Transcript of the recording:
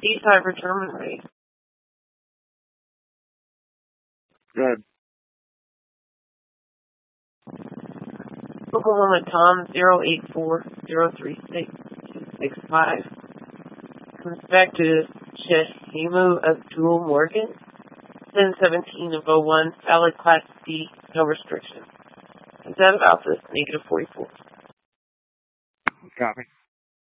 E-type return rate. Good. Oklahoma Tom 084036665 comes back to Shahimu Abdul Morgan 1017 of 01 valid class D, no restriction. Is that about this? -44. Copy.